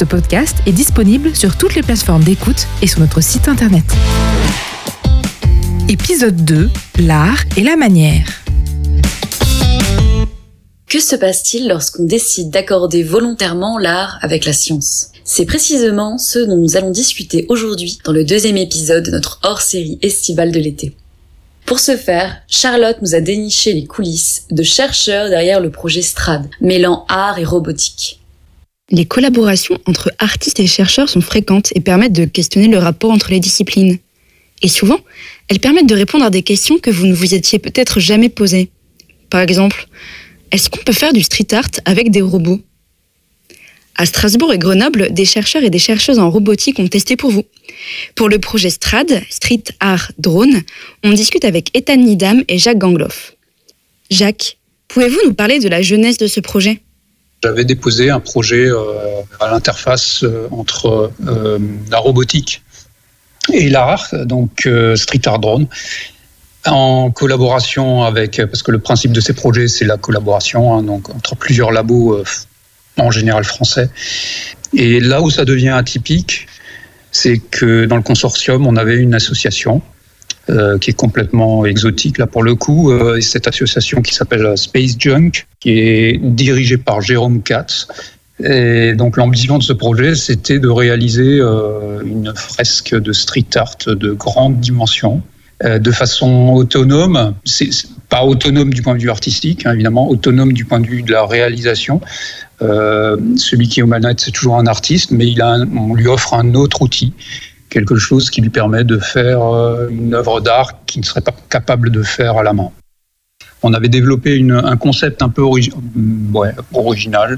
Ce podcast est disponible sur toutes les plateformes d'écoute et sur notre site internet. Épisode 2, l'art et la manière. Que se passe-t-il lorsqu'on décide d'accorder volontairement l'art avec la science ? C'est précisément ce dont nous allons discuter aujourd'hui dans le 2e épisode de notre hors-série estivale de l'été. Pour ce faire, Charlotte nous a déniché les coulisses de chercheurs derrière le projet STRAD, mêlant art et robotique. Les collaborations entre artistes et chercheurs sont fréquentes et permettent de questionner le rapport entre les disciplines. Et souvent, elles permettent de répondre à des questions que vous ne vous étiez peut-être jamais posées. Par exemple, est-ce qu'on peut faire du street art avec des robots ? À Strasbourg et Grenoble, des chercheurs et des chercheuses en robotique ont testé pour vous. Pour le projet STRAD, Street Art Drone, on discute avec Ethan Nidam et Jacques Gangloff. Jacques, pouvez-vous nous parler de la genèse de ce projet ? J'avais déposé un projet à l'interface entre la robotique et l'art, donc Street Art Drone, en collaboration avec, parce que le principe de ces projets, c'est la collaboration, donc entre plusieurs labos, en général français. Et là où ça devient atypique, c'est que dans le consortium, on avait une association qui est complètement exotique, là pour le coup, cette association qui s'appelle Space Junk, qui est dirigée par Jérôme Katz. Et donc l'ambition de ce projet, c'était de réaliser une fresque de street art de grande dimension, de façon autonome. C'est pas autonome du point de vue artistique, hein, évidemment, autonome du point de vue de la réalisation. Celui qui est aux manettes, c'est toujours un artiste, mais on lui offre un autre outil, quelque chose qui lui permet de faire une œuvre d'art qu'il ne serait pas capable de faire à la main. On avait développé un concept un peu original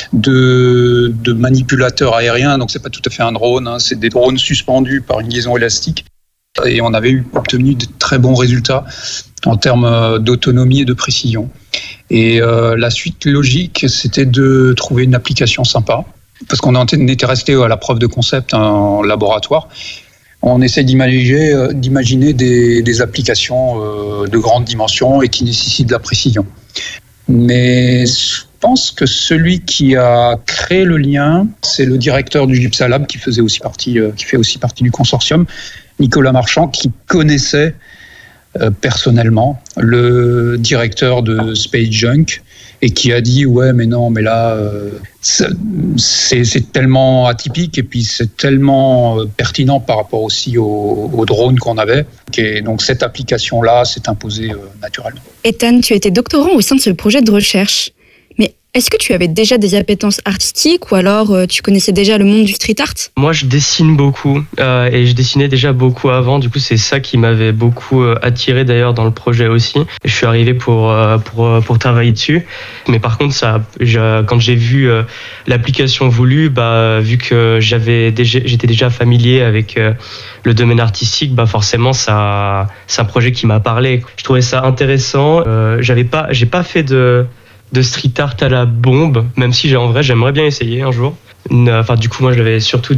de manipulateur aérien, donc c'est pas tout à fait un drone, hein, c'est des drones suspendus par une liaison élastique. Et on avait obtenu de très bons résultats en termes d'autonomie et de précision. Et la suite logique, c'était de trouver une application sympa, parce qu'on était resté à la preuve de concept en laboratoire. On essaie d'imaginer des applications de grande dimension et qui nécessitent de la précision. Mais je pense que celui qui a créé le lien, c'est le directeur du GIPSA-Lab qui fait aussi partie du consortium, Nicolas Marchand, qui connaissait personnellement le directeur de Space Junk et qui a dit mais là c'est tellement atypique et puis c'est tellement pertinent par rapport aussi aux drones qu'on avait, et donc cette application là s'est imposée naturellement. Ethan, tu étais doctorant au sein de ce projet de recherche, mais est-ce que tu avais déjà des appétences artistiques ou alors tu connaissais déjà le monde du street art ? Moi, je dessine beaucoup et je dessinais déjà beaucoup avant. Du coup, c'est ça qui m'avait beaucoup attiré d'ailleurs dans le projet aussi. Je suis arrivé pour travailler dessus. Mais par contre, quand j'ai vu l'application voulue, vu que j'étais déjà familier avec le domaine artistique, forcément, c'est un projet qui m'a parlé. Je trouvais ça intéressant. J'ai pas fait de street art à la bombe, même si en vrai j'aimerais bien essayer un jour. Du coup, moi j'avais surtout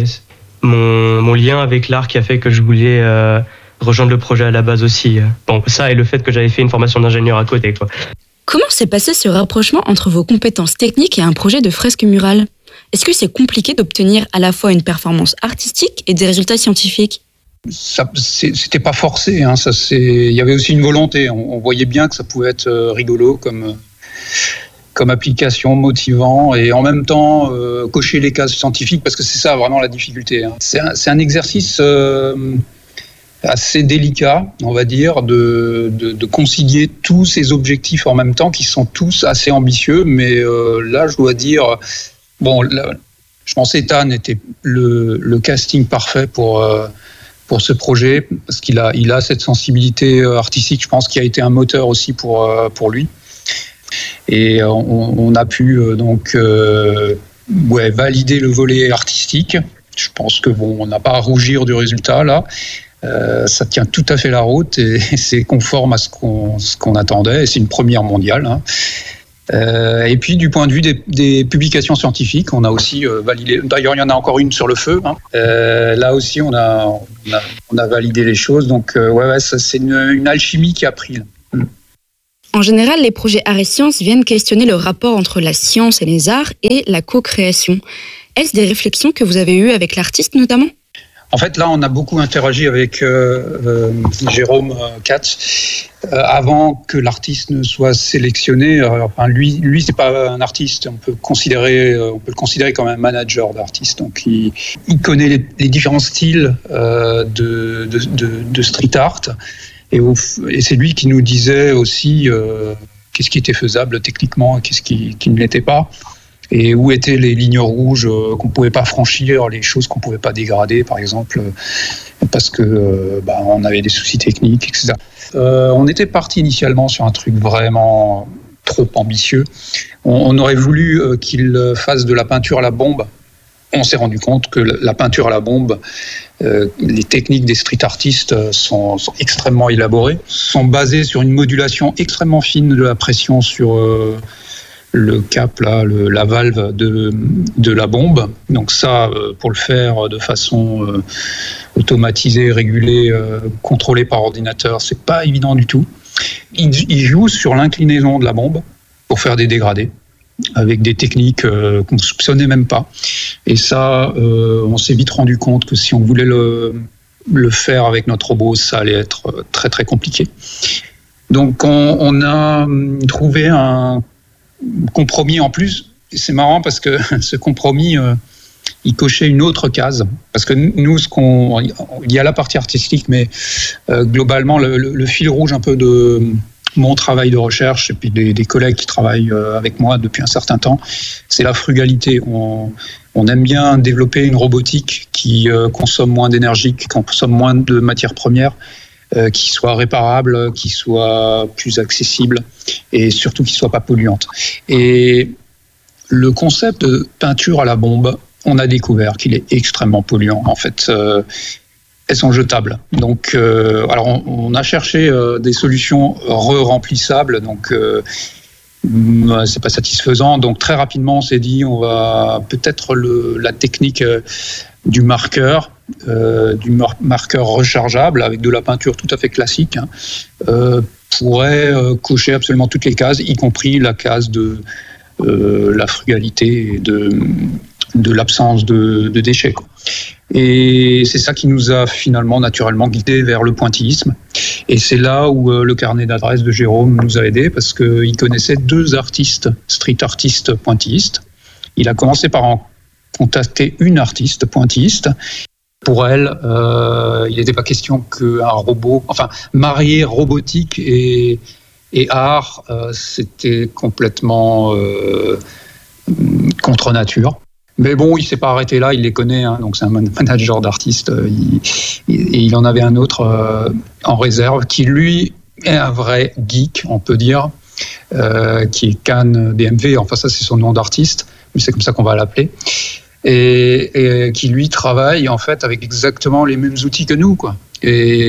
mon lien avec l'art qui a fait que je voulais rejoindre le projet à la base aussi. Bon, ça et le fait que j'avais fait une formation d'ingénieur à côté, quoi. Comment s'est passé ce rapprochement entre vos compétences techniques et un projet de fresque murale ? Est-ce que c'est compliqué d'obtenir à la fois une performance artistique et des résultats scientifiques ? C'était pas forcé, hein, il y avait aussi une volonté. On voyait bien que ça pouvait être rigolo comme application, motivant, et en même temps cocher les cases scientifiques, parce que c'est ça vraiment la difficulté. Hein. C'est un exercice assez délicat, on va dire, de concilier tous ces objectifs en même temps, qui sont tous assez ambitieux, mais là, je dois dire, je pense qu'Ethan était le casting parfait pour ce projet, parce qu'il a cette sensibilité artistique, je pense, qui a été un moteur aussi pour lui. Et on a pu valider le volet artistique. Je pense que on n'a pas à rougir du résultat là. Ça tient tout à fait la route et c'est conforme à ce qu'on attendait. Et c'est une première mondiale. Hein. Et puis du point de vue des publications scientifiques, on a aussi validé. D'ailleurs, il y en a encore une sur le feu. Hein. Là aussi, on a validé les choses. Donc ça, c'est une alchimie qui a pris. Là. En général, les projets arts et sciences viennent questionner le rapport entre la science et les arts et la co-création. Est-ce des réflexions que vous avez eues avec l'artiste notamment ? En fait, là, on a beaucoup interagi avec Jérôme Katz avant que l'artiste ne soit sélectionné. Enfin, lui, c'est pas un artiste. On peut le considérer comme un manager d'artiste. Donc, il connaît les différents styles de street art. Et c'est lui qui nous disait aussi qu'est-ce qui était faisable techniquement et qu'est-ce qui ne l'était pas. Et où étaient les lignes rouges qu'on ne pouvait pas franchir, les choses qu'on ne pouvait pas dégrader, par exemple, parce que on avait des soucis techniques, etc. On était parti initialement sur un truc vraiment trop ambitieux. On aurait voulu qu'il fasse de la peinture à la bombe. On s'est rendu compte que la peinture à la bombe, les techniques des street artistes sont extrêmement élaborées, sont basées sur une modulation extrêmement fine de la pression sur le cap, là, la valve de la bombe. Donc ça, pour le faire de façon automatisée, régulée, contrôlée par ordinateur, c'est pas évident du tout. Il joue sur l'inclinaison de la bombe pour faire des dégradés, avec des techniques qu'on ne soupçonnait même pas. Et ça, on s'est vite rendu compte que si on voulait le faire avec notre robot, ça allait être très très compliqué. Donc on a trouvé un compromis en plus. Et c'est marrant parce que ce compromis, il cochait une autre case. Parce que nous, il y a la partie artistique, mais globalement, le fil rouge un peu de mon travail de recherche et puis des collègues qui travaillent avec moi depuis un certain temps, c'est la frugalité. On aime bien développer une robotique qui consomme moins d'énergie, qui consomme moins de matières premières, qui soit réparable, qui soit plus accessible et surtout qui soit pas polluante. Et le concept de peinture à la bombe, on a découvert qu'il est extrêmement polluant. En fait, elles sont jetables. Donc, alors on a cherché des solutions re-remplissables. Donc, c'est pas satisfaisant. Donc, très rapidement, on s'est dit, on va peut-être la technique du marqueur rechargeable avec de la peinture tout à fait classique, pourrait cocher absolument toutes les cases, y compris la case de la frugalité et de l'absence de déchets, quoi. Et c'est ça qui nous a finalement naturellement guidés vers le pointillisme. Et c'est là où le carnet d'adresses de Jérôme nous a aidés, parce qu'il connaissait 2 artistes, street artistes pointillistes. Il a commencé par en contacter une artiste pointilliste. Pour elle, il n'était pas question qu'un robot, enfin, marier robotique et art, c'était complètement contre nature. Mais bon, il ne s'est pas arrêté là, il les connaît, donc c'est un manager d'artistes. Il en avait un autre en réserve qui, lui, est un vrai geek, on peut dire, qui est Can BMW, enfin ça c'est son nom d'artiste, mais c'est comme ça qu'on va l'appeler. Et qui lui travaille en fait avec exactement les mêmes outils que nous, quoi. Et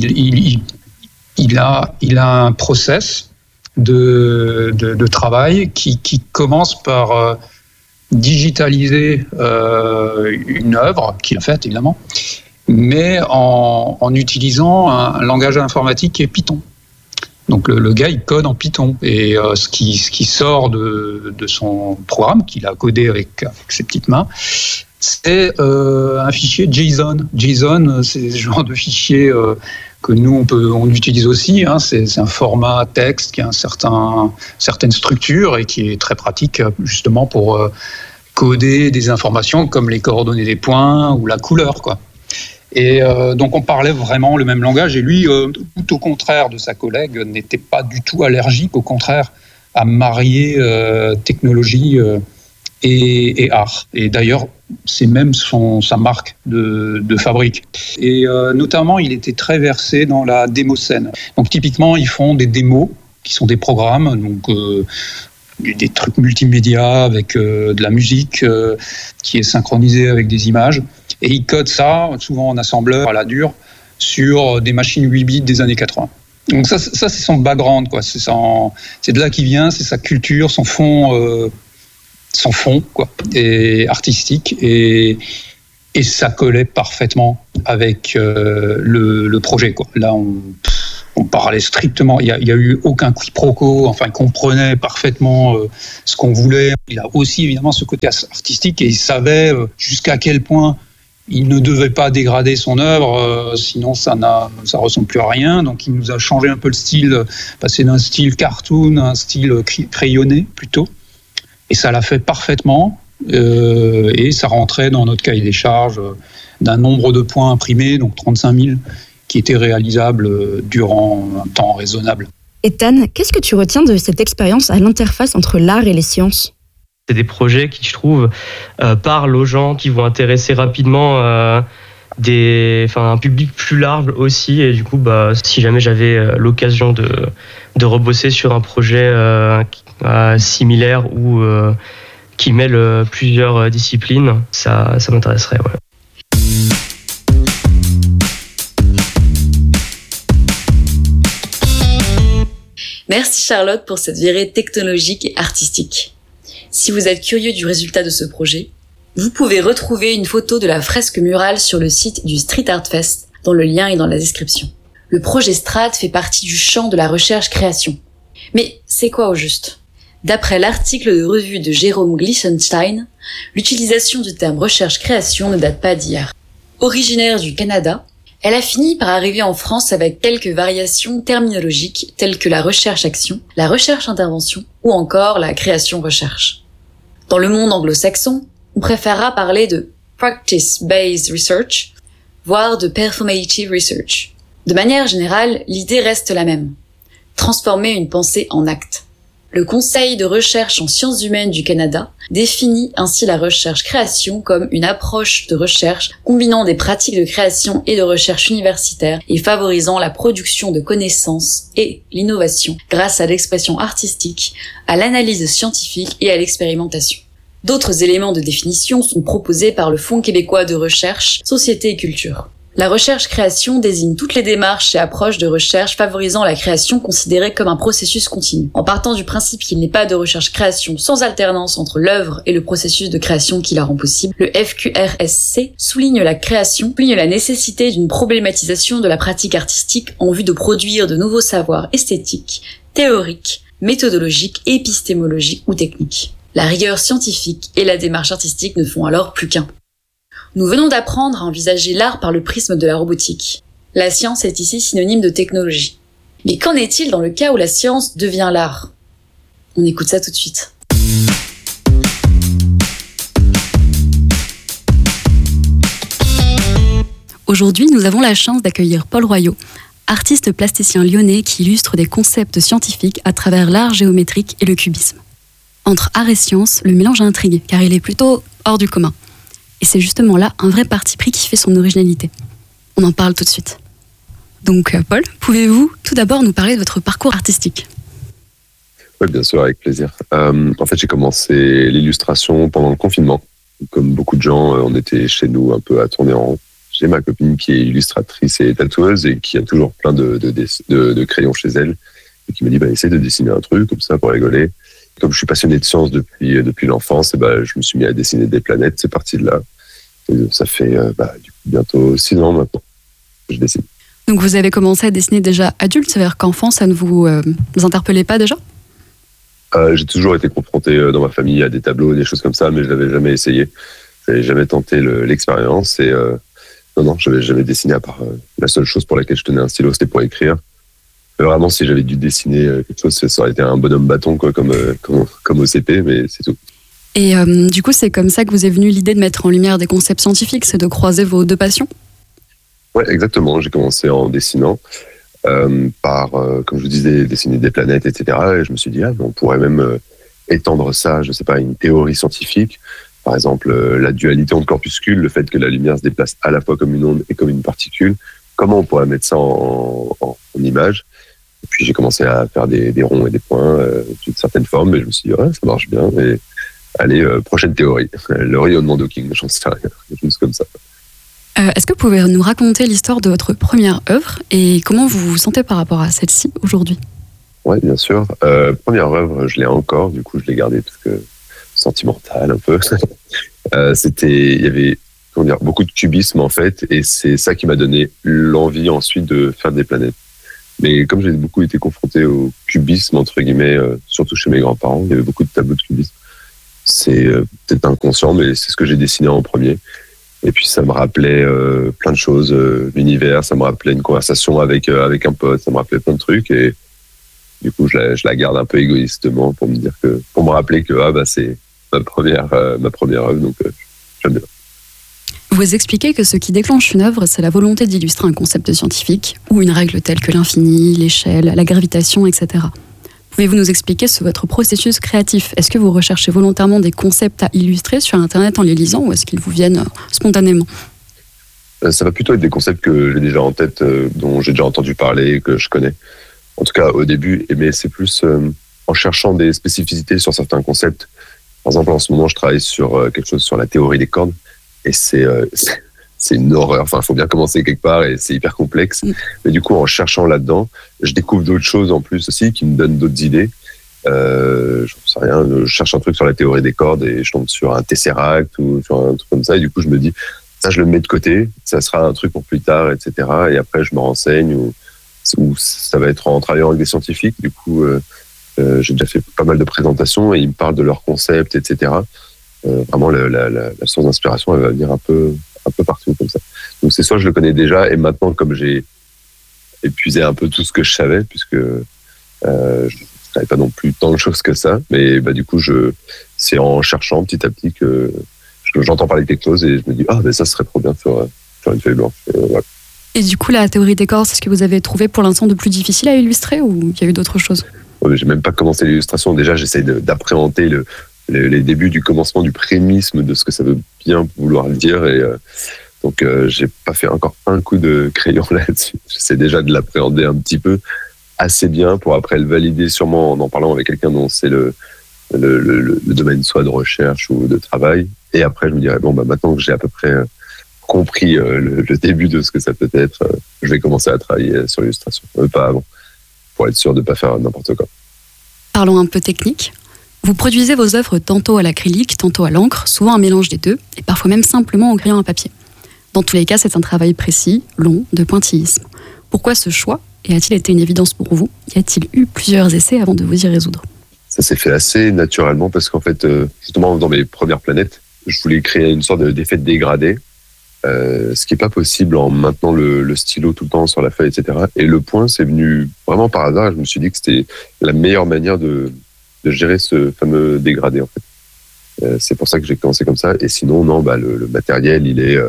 il a un process de travail qui commence par digitaliser une œuvre qu'il a faite évidemment, mais en utilisant un langage informatique qui est Python. Donc le gars il code en Python et ce qui sort de son programme qu'il a codé avec ses petites mains, c'est un fichier JSON. JSON, c'est ce genre de fichier que nous on utilise aussi. C'est un format texte qui a certaine structure et qui est très pratique justement pour coder des informations comme les coordonnées des points ou la couleur, quoi. Et donc on parlait vraiment le même langage, et lui, tout au contraire de sa collègue, n'était pas du tout allergique, au contraire, à marier technologie et art. Et d'ailleurs, c'est même sa marque de fabrique. Et notamment, il était très versé dans la démoscène. Donc typiquement, ils font des démos, qui sont des programmes, donc des trucs multimédia avec de la musique qui est synchronisée avec des images. Et il code ça, souvent en assembleur à la dure, sur des machines 8 bits des années 80. Donc ça c'est son background, quoi. C'est de là qu'il vient, c'est sa culture, son fond, quoi, et artistique. Et ça collait parfaitement avec le projet, quoi. Là, On parlait strictement, il y a eu aucun quiproquo, enfin, il comprenait parfaitement ce qu'on voulait. Il a aussi évidemment ce côté artistique et il savait jusqu'à quel point il ne devait pas dégrader son œuvre, sinon ça ressemble plus à rien. Donc il nous a changé un peu le style, passé d'un style cartoon à un style crayonné plutôt. Et ça l'a fait parfaitement, et ça rentrait dans notre cahier des charges d'un nombre de points imprimés, donc 35 000, qui étaient réalisables durant un temps raisonnable. Ethan, qu'est-ce que tu retiens de cette expérience à l'interface entre l'art et les sciences ? C'est des projets qui, je trouve, parlent aux gens, qui vont intéresser rapidement un public plus large aussi. Et du coup, si jamais j'avais l'occasion de rebosser sur un projet similaire ou qui mêle plusieurs disciplines, ça m'intéresserait. Ouais. Merci Charlotte pour cette virée technologique et artistique. Si vous êtes curieux du résultat de ce projet, vous pouvez retrouver une photo de la fresque murale sur le site du Street Art Fest, dont le lien est dans la description. Le projet Strat fait partie du champ de la recherche-création. Mais c'est quoi au juste ? D'après l'article de revue de Jérôme Glissenstein, l'utilisation du terme recherche-création ne date pas d'hier. Originaire du Canada, elle a fini par arriver en France avec quelques variations terminologiques telles que la recherche-action, la recherche-intervention ou encore la création-recherche. Dans le monde anglo-saxon, on préférera parler de practice-based research, voire de performative research. De manière générale, l'idée reste la même. Transformer une pensée en acte. Le Conseil de recherche en sciences humaines du Canada définit ainsi la recherche-création comme une approche de recherche combinant des pratiques de création et de recherche universitaire et favorisant la production de connaissances et l'innovation grâce à l'expression artistique, à l'analyse scientifique et à l'expérimentation. D'autres éléments de définition sont proposés par le Fonds québécois de recherche, société et culture. La recherche-création désigne toutes les démarches et approches de recherche favorisant la création considérée comme un processus continu. En partant du principe qu'il n'est pas de recherche-création sans alternance entre l'œuvre et le processus de création qui la rend possible, le FQRSC souligne la nécessité d'une problématisation de la pratique artistique en vue de produire de nouveaux savoirs esthétiques, théoriques, méthodologiques, épistémologiques ou techniques. La rigueur scientifique et la démarche artistique ne font alors plus qu'un. Nous venons d'apprendre à envisager l'art par le prisme de la robotique. La science est ici synonyme de technologie. Mais qu'en est-il dans le cas où la science devient l'art ? On écoute ça tout de suite. Aujourd'hui, nous avons la chance d'accueillir Paul Royot, artiste plasticien lyonnais qui illustre des concepts scientifiques à travers l'art géométrique et le cubisme. Entre art et science, le mélange intrigue, car il est plutôt hors du commun. Et c'est justement là un vrai parti pris qui fait son originalité. On en parle tout de suite. Donc Paul, pouvez-vous tout d'abord nous parler de votre parcours artistique ? Oui, bien sûr, avec plaisir. En fait, j'ai commencé l'illustration pendant le confinement. Comme beaucoup de gens, on était chez nous un peu à tourner en rond. J'ai ma copine qui est illustratrice et tatoueuse et qui a toujours plein de crayons chez elle. Et qui m'a dit, essaye de dessiner un truc comme ça pour rigoler. Comme je suis passionné de sciences depuis l'enfance, je me suis mis à dessiner des planètes. C'est parti de là. Et ça fait du coup, bientôt 6 ans maintenant que je dessine. Donc vous avez commencé à dessiner déjà adulte, c'est-à-dire qu'enfant, ça ne vous interpellait pas déjà ? J'ai toujours été confronté dans ma famille à des tableaux, des choses comme ça, mais je n'avais jamais essayé. Je n'avais jamais tenté l'expérience. Et non, je n'avais jamais dessiné à part la seule chose pour laquelle je tenais un stylo, c'était pour écrire. Mais vraiment, si j'avais dû dessiner quelque chose, ça aurait été un bonhomme bâton quoi, comme au CP, mais c'est tout. Et du coup, c'est comme ça que vous est venue l'idée de mettre en lumière des concepts scientifiques, c'est de croiser vos deux passions ? Ouais, exactement. J'ai commencé en dessinant comme je vous disais, dessiner des planètes, etc. Et je me suis dit, on pourrait même étendre ça, je sais pas, à une théorie scientifique. Par exemple, la dualité entre corpuscules, le fait que la lumière se déplace à la fois comme une onde et comme une particule. Comment on pourrait mettre ça en image ? Et puis j'ai commencé à faire des ronds et des points d'une certaine forme, et je me suis dit, ça marche bien. Et allez, prochaine théorie, le rayonnement d'Hawking, j'en sais rien, juste comme ça. Est-ce que vous pouvez nous raconter l'histoire de votre première œuvre et comment vous vous sentez par rapport à celle-ci aujourd'hui ? Oui, bien sûr. Première œuvre, je l'ai encore, du coup je l'ai gardée parce que sentimentale un peu. Il y avait beaucoup de cubisme en fait, et c'est ça qui m'a donné l'envie ensuite de faire des planètes. Mais comme j'ai beaucoup été confronté au cubisme, entre guillemets, surtout chez mes grands-parents, il y avait beaucoup de tableaux de cubisme. C'est peut-être inconscient, mais c'est ce que j'ai dessiné en premier. Et puis ça me rappelait plein de choses, l'univers, ça me rappelait une conversation avec un pote, ça me rappelait plein de trucs. Et du coup, je la garde un peu égoïstement pour me rappeler que c'est ma première œuvre, donc j'aime bien. Vous expliquez que ce qui déclenche une œuvre, c'est la volonté d'illustrer un concept scientifique ou une règle telle que l'infini, l'échelle, la gravitation, etc. Pouvez-vous nous expliquer votre processus créatif ? Est-ce que vous recherchez volontairement des concepts à illustrer sur Internet en les lisant ou est-ce qu'ils vous viennent spontanément ? Ça va plutôt être des concepts que j'ai déjà en tête, dont j'ai déjà entendu parler, que je connais. En tout cas, au début, mais c'est plus en cherchant des spécificités sur certains concepts. Par exemple, en ce moment, je travaille sur quelque chose sur la théorie des cordes. Et c'est une horreur. Enfin, il faut bien commencer quelque part et c'est hyper complexe. Mais du coup, en cherchant là-dedans, je découvre d'autres choses en plus aussi qui me donnent d'autres idées. Je ne sais rien, je cherche un truc sur la théorie des cordes et je tombe sur un tesseract ou sur un truc comme ça. Et du coup, je me dis, ça, je le mets de côté. Ça sera un truc pour plus tard, etc. Et après, je me renseigne ou ça va être en travaillant avec des scientifiques. Du coup, j'ai déjà fait pas mal de présentations et ils me parlent de leurs concepts, etc. Vraiment, la source d'inspiration, elle va venir un peu partout comme ça. Donc, c'est soit je le connais déjà, et maintenant, comme j'ai épuisé un peu tout ce que je savais, puisque je ne savais pas non plus tant de choses que ça, mais du coup, c'est en cherchant petit à petit que j'entends parler de quelque chose et je me dis, ça serait trop bien sur une feuille blanche. Voilà. Et du coup, la théorie des cordes, c'est ce que vous avez trouvé pour l'instant de plus difficile à illustrer ou il y a eu d'autres choses ? J'ai même pas commencé l'illustration. Déjà, j'essaie d'appréhender les débuts du commencement du prémisme de ce que ça veut bien vouloir dire et donc j'ai pas fait encore un coup de crayon là-dessus. J'essaie déjà de l'appréhender un petit peu assez bien pour après le valider sûrement en parlant avec quelqu'un dont c'est le domaine soit de recherche ou de travail, et après je me dirais maintenant que j'ai à peu près compris le début de ce que ça peut être, je vais commencer à travailler sur l'illustration, pas avant, pour être sûr de pas faire n'importe quoi. Parlons un peu technique. Vous produisez vos œuvres tantôt à l'acrylique, tantôt à l'encre, souvent un mélange des deux, et parfois même simplement au crayon à papier. Dans tous les cas, c'est un travail précis, long, de pointillisme. Pourquoi ce choix ? Et a-t-il été une évidence pour vous ? Y a-t-il eu plusieurs essais avant de vous y résoudre ? Ça s'est fait assez naturellement parce qu'en fait, justement, dans mes premières planètes, je voulais créer une sorte d'effet de dégradé, ce qui n'est pas possible en maintenant le stylo tout le temps sur la feuille, etc. Et le point, c'est venu vraiment par hasard. Je me suis dit que c'était la meilleure manière de gérer ce fameux dégradé, en fait. C'est pour ça que j'ai commencé comme ça. Et sinon, non, le matériel, il est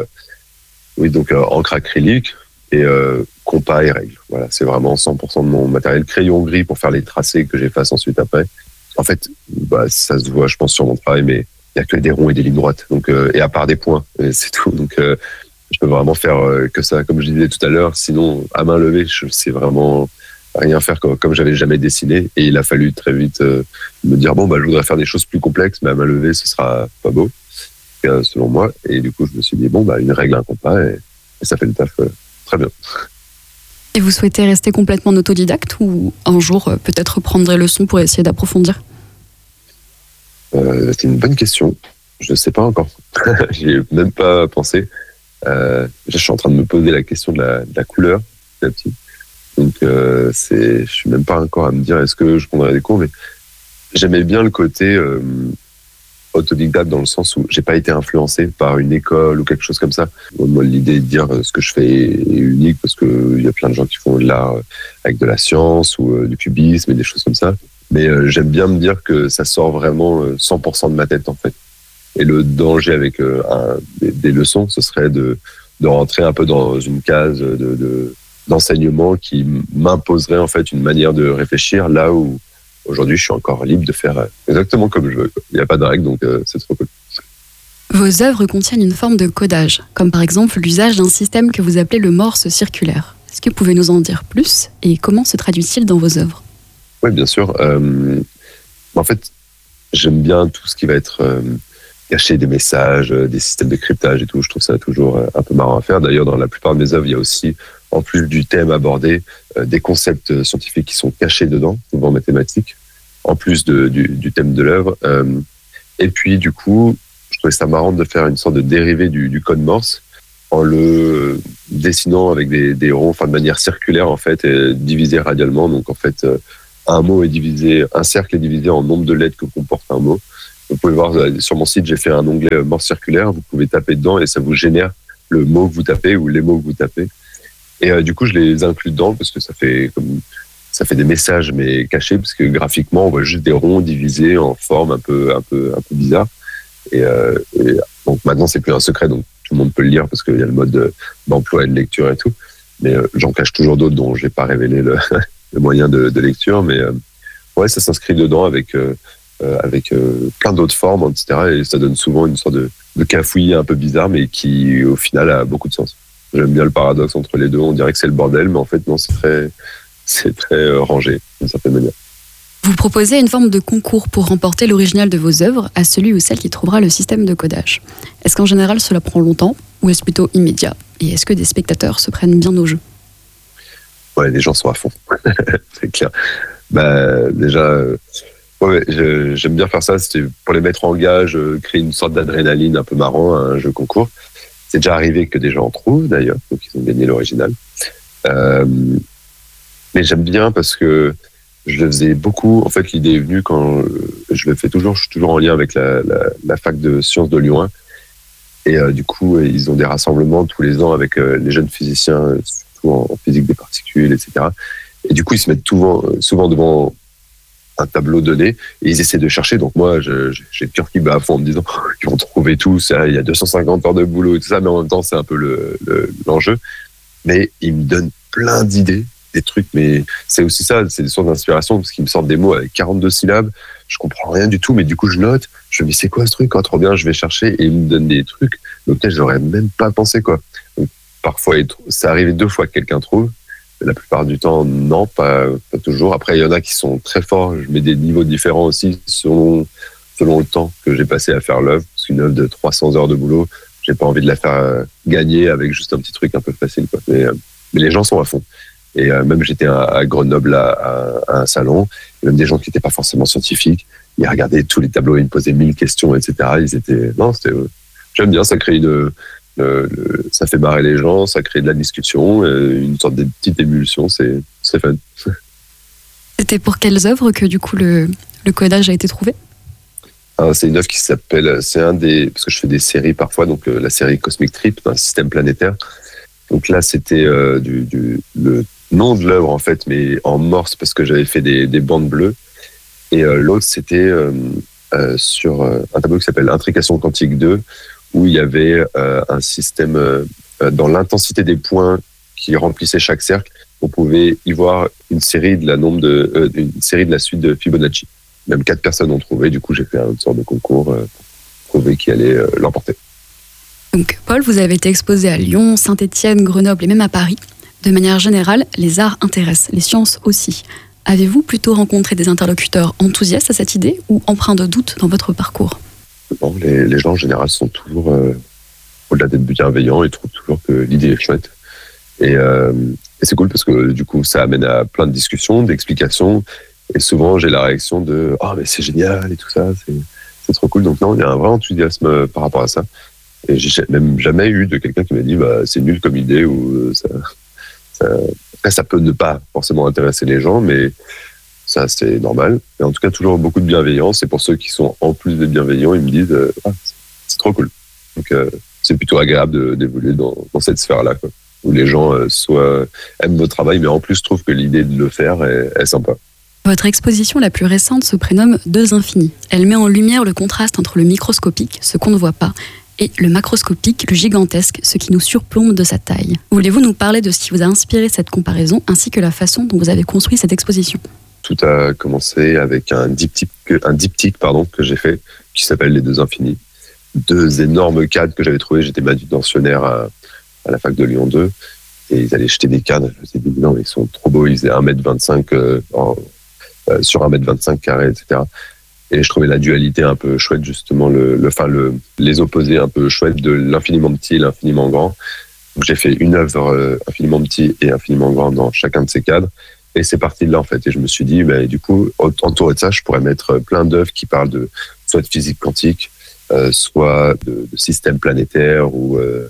encre acrylique et compas et règles. Voilà, c'est vraiment 100% de mon matériel. Crayon gris pour faire les tracés que j'efface ensuite après. En fait, ça se voit, je pense, sur mon travail, mais il n'y a que des ronds et des lignes droites. Donc, et à part des points, c'est tout. Donc, je peux vraiment faire que ça, comme je disais tout à l'heure. Sinon, à main levée, je sais vraiment rien faire comme j'avais jamais dessiné. Et il a fallu très vite me dire, je voudrais faire des choses plus complexes, mais à main levée, ce sera pas beau, selon moi. Et du coup, je me suis dit, une règle, un compas, et ça fait le taf très bien. Et vous souhaitez rester complètement autodidacte ou un jour peut-être prendre des leçons pour essayer d'approfondir ? C'est une bonne question. Je ne sais pas encore. J'y ai même pas pensé. Je suis en train de me poser la question de la couleur petit à petit. Donc, je suis même pas encore à me dire est-ce que je prendrai des cours, mais j'aimais bien le côté autodidacte dans le sens où j'ai pas été influencé par une école ou quelque chose comme ça. Moi, l'idée de dire ce que je fais est unique parce que il y a plein de gens qui font de l'art avec de la science ou du cubisme et des choses comme ça. Mais j'aime bien me dire que ça sort vraiment 100% de ma tête, en fait. Et le danger avec des leçons, ce serait de rentrer un peu dans une case d'enseignement qui m'imposerait en fait une manière de réfléchir, là où aujourd'hui je suis encore libre de faire exactement comme je veux. Il n'y a pas de règle, donc c'est trop cool. Vos œuvres contiennent une forme de codage, comme par exemple l'usage d'un système que vous appelez le morse circulaire. Est-ce que vous pouvez nous en dire plus et comment se traduit-il dans vos œuvres ? Oui, bien sûr. En fait, j'aime bien tout ce qui va être cacher des messages, des systèmes de cryptage et tout. Je trouve ça toujours un peu marrant à faire. D'ailleurs, dans la plupart de mes œuvres, il y a aussi, en plus du thème abordé, des concepts scientifiques qui sont cachés dedans, souvent mathématiques, en plus du thème de l'œuvre. Et puis, du coup, je trouvais ça marrant de faire une sorte de dérivé du code Morse en le dessinant avec des ronds, enfin de manière circulaire en fait, et divisé radialement. Donc en fait, un cercle est divisé en nombre de lettres que comporte un mot. Vous pouvez voir sur mon site, j'ai fait un onglet morse circulaire. Vous pouvez taper dedans et ça vous génère le mot que vous tapez ou les mots que vous tapez. Et du coup, je les inclus dedans parce que ça fait des messages mais cachés, parce que graphiquement, on voit juste des ronds divisés en forme un peu bizarre. Et donc maintenant, c'est plus un secret, donc tout le monde peut le lire parce qu'il y a le mode d'emploi et de lecture et tout. Mais j'en cache toujours d'autres dont je n'ai pas révélé le moyen de lecture. Mais ouais, ça s'inscrit dedans avec plein d'autres formes, etc. Et ça donne souvent une sorte de cafouillis un peu bizarre, mais qui au final a beaucoup de sens. J'aime bien le paradoxe entre les deux. On dirait que c'est le bordel, mais en fait non, c'est très rangé d'une certaine manière. Vous proposez une forme de concours pour remporter l'original de vos œuvres à celui ou celle qui trouvera le système de codage. Est-ce qu'en général cela prend longtemps ou est-ce plutôt immédiat? Et est-ce que des spectateurs se prennent bien au jeu? Ouais, les gens sont à fond, c'est clair. Déjà, j'aime bien faire ça. C'était pour les mettre en gage, créer une sorte d'adrénaline un peu marrant à un jeu concours. C'est déjà arrivé que des gens en trouvent d'ailleurs, donc ils ont gagné l'original. Mais j'aime bien parce que je le faisais beaucoup. En fait, l'idée est venue quand je le fais toujours. Je suis toujours en lien avec la fac de sciences de Lyon 1. Et du coup, ils ont des rassemblements tous les ans avec les jeunes physiciens, surtout en physique des particules, etc. Et du coup, ils se mettent souvent devant un tableau donné et ils essaient de chercher. Donc moi, j'ai le cœur qui bat à fond en me disant qu'ils vont trouver tout. Il y a 250 heures de boulot et tout ça, mais en même temps, c'est un peu l'enjeu. Mais ils me donnent plein d'idées, des trucs, mais c'est aussi ça, c'est des sources d'inspiration parce qu'ils me sortent des mots avec 42 syllabes. Je comprends rien du tout, mais du coup, je note. Je me dis, c'est quoi ce truc? Trop bien, je vais chercher et ils me donnent des trucs auxquels je n'aurais même pas pensé, quoi. Donc, parfois, ça arrive 2 fois que quelqu'un trouve. La plupart du temps, non, pas toujours. Après, il y en a qui sont très forts. Je mets des niveaux différents aussi selon le temps que j'ai passé à faire l'œuvre. Parce qu'une œuvre de 300 heures de boulot, j'ai pas envie de la faire gagner avec juste un petit truc un peu facile, quoi. Mais les gens sont à fond. Et même j'étais à Grenoble à un salon, et même des gens qui n'étaient pas forcément scientifiques, ils regardaient tous les tableaux, ils me posaient 1000 questions, etc. J'aime bien, ça crée ça fait marrer les gens, ça crée de la discussion, une sorte de petite émulsion, c'est fun. C'était pour quelles œuvres que du coup le codage a été trouvé? C'est une œuvre qui s'appelle, parce que je fais des séries parfois, donc la série Cosmic Trip d'un système planétaire. Donc là, c'était le nom de l'œuvre en fait, mais en morse parce que j'avais fait des bandes bleues. Et l'autre, c'était sur un tableau qui s'appelle Intrication quantique 2, où il y avait un système dans l'intensité des points qui remplissait chaque cercle. On pouvait y voir une série de la suite de Fibonacci. Même 4 personnes ont trouvé. Du coup, j'ai fait une sorte de concours pour trouver qui allait l'emporter. Donc, Paul, vous avez été exposé à Lyon, Saint-Étienne, Grenoble et même à Paris. De manière générale, les arts intéressent, les sciences aussi. Avez-vous plutôt rencontré des interlocuteurs enthousiastes à cette idée ou empreints de doute dans votre parcours? Bon, les gens en général sont toujours, au-delà d'être bienveillants, ils trouvent toujours que l'idée est chouette. Et c'est cool parce que du coup, ça amène à plein de discussions, d'explications. Et souvent, j'ai la réaction de « Oh, mais c'est génial et tout ça, c'est trop cool ». Donc non, il y a un vrai enthousiasme par rapport à ça. Et j'ai même jamais eu de quelqu'un qui m'a dit c'est nul comme idée ou après ça peut ne pas forcément intéresser les gens, mais ça c'est normal. Et en tout cas toujours beaucoup de bienveillance. Et pour ceux qui sont en plus de bienveillants, ils me disent c'est trop cool. Donc c'est plutôt agréable d'évoluer dans cette sphère-là, quoi, où les gens soit aiment votre travail, mais en plus trouvent que l'idée de le faire est sympa. Votre exposition la plus récente se prénomme Deux infinis. Elle met en lumière le contraste entre le microscopique, ce qu'on ne voit pas, et le macroscopique, le gigantesque, ce qui nous surplombe de sa taille. Voulez-vous nous parler de ce qui vous a inspiré cette comparaison, ainsi que la façon dont vous avez construit cette exposition? Tout a commencé avec un diptyque que j'ai fait, qui s'appelle Les Deux Infinis. 2 énormes cadres que j'avais trouvés. J'étais manutentionnaire à la fac de Lyon 2, et ils allaient jeter des cadres. Je me suis dit, non, ils sont trop beaux, ils faisaient 1m25 sur 1m25 carré, etc. Et je trouvais la dualité un peu chouette, justement, les opposés un peu chouettes de l'infiniment petit et l'infiniment grand. Donc j'ai fait une œuvre infiniment petit et infiniment grand dans chacun de ces cadres. Et c'est parti de là, en fait. Et je me suis dit, du coup, entouré de ça, je pourrais mettre plein d'œuvres qui parlent soit de physique quantique, soit de systèmes planétaires ou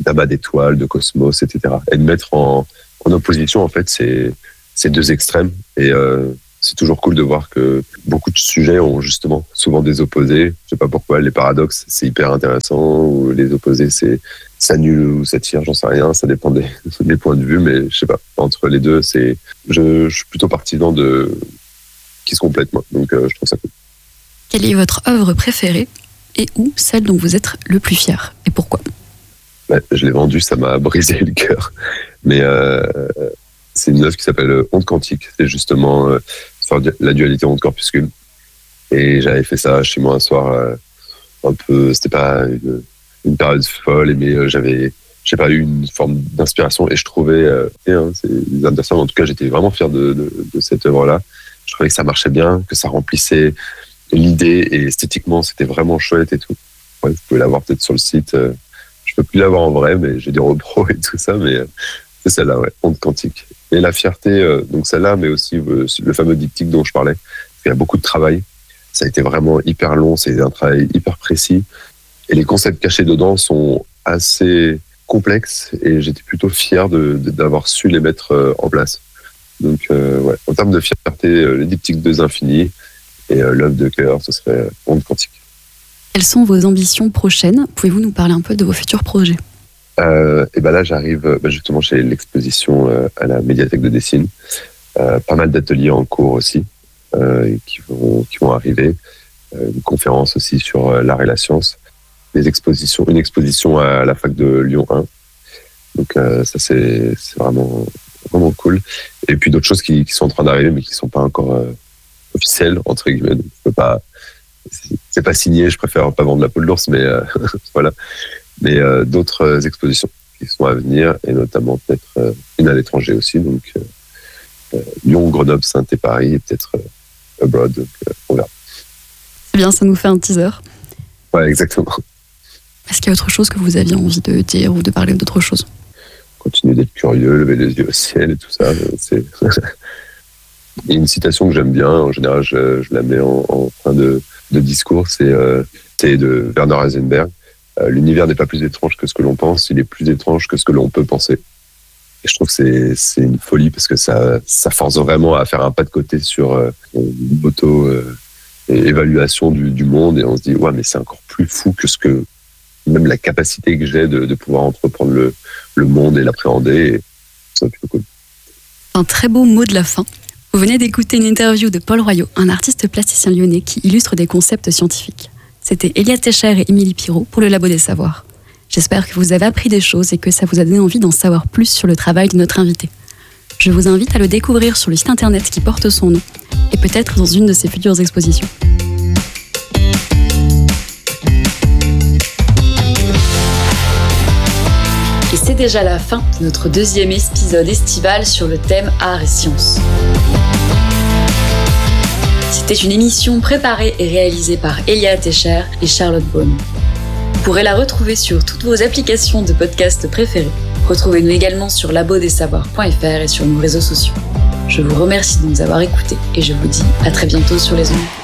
d'amas d'étoiles, de cosmos, etc. Et de mettre en opposition, en fait, ces deux extrêmes. Et c'est toujours cool de voir que beaucoup de sujets ont justement souvent des opposés. Je sais pas pourquoi, les paradoxes, c'est hyper intéressant, ou les opposés, c'est ça annule ou ça tire, j'en sais rien, ça dépend des points de vue, mais je sais pas, entre les deux, je suis plutôt partisan de qui se complètent, moi. Donc je trouve ça cool. Quelle est votre œuvre préférée et ou celle dont vous êtes le plus fier et pourquoi? Ouais, je l'ai vendue, ça m'a brisé le cœur. Mais c'est une œuvre qui s'appelle Onde quantique. C'est justement sur la dualité onde-corpuscule. Et j'avais fait ça chez moi un soir, un peu, c'était pas une période folle, mais j'avais, je sais pas, eu une forme d'inspiration et je trouvais, c'est des adversaires, en tout cas, j'étais vraiment fier de cette œuvre-là. Je trouvais que ça marchait bien, que ça remplissait l'idée et esthétiquement, c'était vraiment chouette et tout. Ouais, vous pouvez la voir peut-être sur le site. Je peux plus la voir en vrai, mais j'ai des repros et tout ça, mais c'est celle-là, ouais, Onde quantique. Et la fierté, donc celle-là, mais aussi le fameux diptyque dont je parlais. Il y a beaucoup de travail. Ça a été vraiment hyper long, c'est un travail hyper précis. Et les concepts cachés dedans sont assez complexes et j'étais plutôt fier d'avoir su les mettre en place. Donc, ouais, en termes de fierté, les diptyques 2 infinis et l'œuvre de cœur, ce serait Onde quantique. Quelles sont vos ambitions prochaines? Pouvez-vous nous parler un peu de vos futurs projets? Et ben là, j'arrive justement chez l'exposition à la médiathèque de Dessines. Pas mal d'ateliers en cours aussi qui vont arriver. Une conférence aussi sur l'art et la science. Une exposition à la fac de Lyon 1. Donc ça, c'est vraiment cool. Et puis d'autres choses qui sont en train d'arriver, mais qui ne sont pas encore officielles, entre guillemets. Donc, c'est pas signé, je préfère pas vendre la peau de l'ours, mais voilà. Mais d'autres expositions qui sont à venir, et notamment peut-être une à l'étranger aussi. Donc Lyon, Grenoble, Saint et Paris, et peut-être abroad. Donc on verra. C'est bien, ça nous fait un teaser. Ouais, exactement. Est-ce qu'il y a autre chose que vous aviez envie de dire ou de parler d'autre chose? Continuer d'être curieux, lever les yeux au ciel et tout ça. Il y a une citation que j'aime bien, en général je la mets en fin de discours, c'est de Werner Heisenberg. L'univers n'est pas plus étrange que ce que l'on pense, il est plus étrange que ce que l'on peut penser. Et je trouve que c'est une folie parce que ça force vraiment à faire un pas de côté sur une auto-évaluation du monde et on se dit ouais, mais c'est encore plus fou que ce que même la capacité que j'ai de pouvoir entreprendre le monde et l'appréhender. C'est plutôt cool. Un très beau mot de la fin. Vous venez d'écouter une interview de Paul Royot, un artiste plasticien lyonnais qui illustre des concepts scientifiques. C'était Elia Techer et Émilie Pirot pour le Labo des Savoirs. J'espère que vous avez appris des choses et que ça vous a donné envie d'en savoir plus sur le travail de notre invité. Je vous invite à le découvrir sur le site internet qui porte son nom et peut-être dans une de ses futures expositions. Et c'est déjà la fin de notre deuxième épisode estival sur le thème art et sciences. C'était une émission préparée et réalisée par Elia Techer et Charlotte Beaune. Vous pourrez la retrouver sur toutes vos applications de podcast préférées. Retrouvez-nous également sur labodessavoirs.fr et sur nos réseaux sociaux. Je vous remercie de nous avoir écoutés et je vous dis à très bientôt sur les ondes.